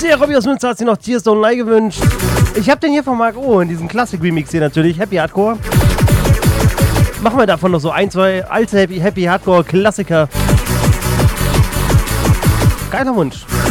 Der Robby aus Münster hat sich noch Tears Don't Lie gewünscht. Ich hab den hier von Marc O. in diesem Klassik-Remix hier natürlich. Happy Hardcore. Machen wir davon noch so ein, zwei alte Happy Hardcore-Klassiker. Geiler Wunsch.